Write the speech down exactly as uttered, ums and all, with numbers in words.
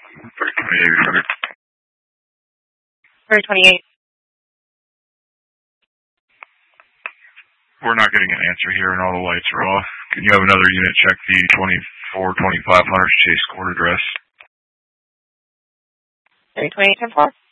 thirty twenty-eight. thirty twenty-eight. We're not getting an answer here, and all the lights are off. Can you have another unit check the twenty-four twenty-five hundred Chase Court address? thirty twenty-eight ten four.